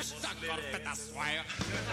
D'accord, fais t'asseoir.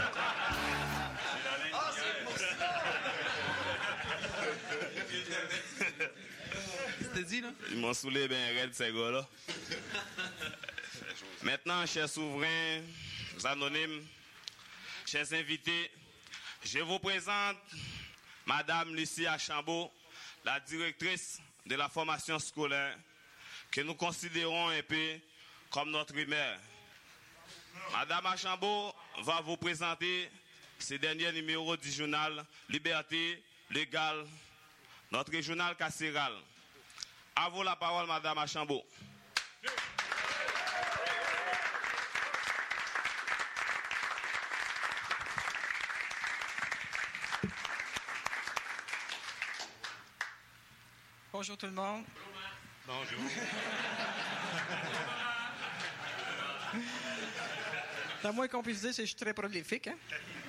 C'était dit, là? Ils m'ont saoulé bien raide, ces gars-là. Maintenant, chers souverains, anonymes, chers invités, je vous présente Madame Lucie Archambault, la directrice de la formation scolaire, que nous considérons un peu comme notre mère. Madame Archambault va vous présenter ce dernier numéro du journal Liberté Légale, notre journal carcéral. À vous la parole, Madame Archambault. Bonjour tout le monde. Bonjour. Le moins qu'on puisse dire, c'est que je suis très prolifique. Hein?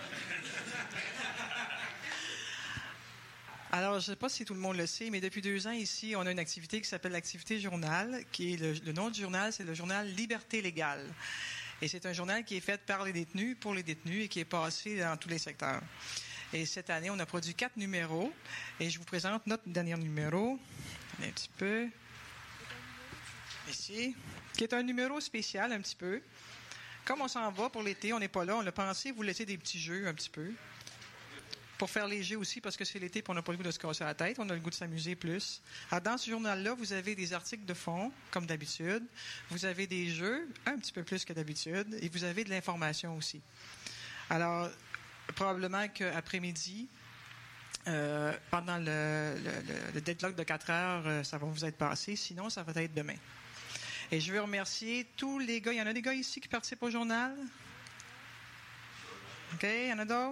Alors, je ne sais pas si tout le monde le sait, mais depuis 2 ans ici, on a une activité qui s'appelle l'activité journal, qui est le nom du journal, c'est le journal Liberté Légale. Et c'est un journal qui est fait par les détenus, pour les détenus, et qui est passé dans tous les secteurs. Et cette année, on a produit 4 numéros, et je vous présente notre dernier numéro. Un petit peu. Ici. Qui est un numéro spécial, un petit peu. Comme on s'en va pour l'été, on n'est pas là, on a pensé vous laisser des petits jeux, un petit peu. Pour faire léger aussi, parce que c'est l'été et on n'a pas le goût de se casser la tête, on a le goût de s'amuser plus. Alors, dans ce journal-là, vous avez des articles de fond, comme d'habitude. Vous avez des jeux, un petit peu plus que d'habitude, et vous avez de l'information aussi. Alors, probablement qu'après-midi, pendant le deadlock de 4 heures, ça va vous être passé. Sinon, ça va être demain. Et je veux remercier tous les gars. Il y en a des gars ici qui participent au journal? OK, il y en a d'autres?